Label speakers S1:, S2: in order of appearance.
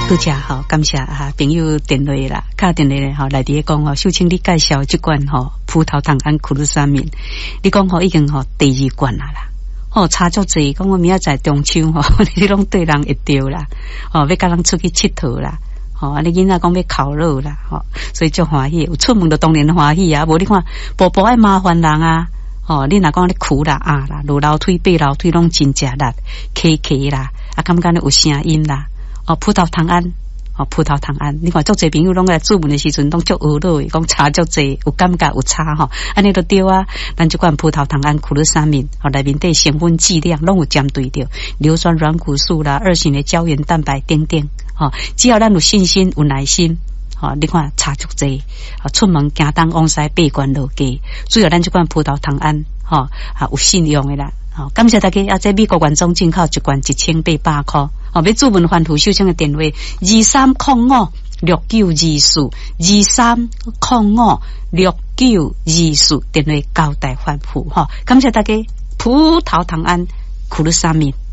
S1: 多谢哈，感谢朋友电话啦，打电话咧哈，来伫讲秀清你介绍这罐葡萄糖胺苦鲁沙敏，你讲已经第2罐啦，差足济，讲我明仔载中秋你拢对人会着啦，要甲人出去佚佗啦。你囡仔讲要烤肉啦，所以就欢喜，有出门就当然欢喜啊。无你看，步步爱麻烦人啊，你若讲你苦啦啦，落楼梯、爬楼梯拢真食力，咳啦，感觉有声音啦。葡萄糖胺，葡萄糖胺，你看足济朋友拢来出门的时阵，拢足懊恼，讲差足济，有感觉有差安尼都对啊。咱这款葡萄糖胺苦鲁沙敏，内面的成分剂量拢有针对着硫酸软骨素啦、2型的胶原蛋白等等，只要咱有信心、有耐心，你看差足济，出门行东往西爬关落街，主要咱这款葡萄糖胺，有信用的啦。感谢大家，在美国原装进口1罐1800块。要主文反复秀清的电话23056924，23056924，电话交代反复感谢大家，葡萄糖胺苦鲁沙敏。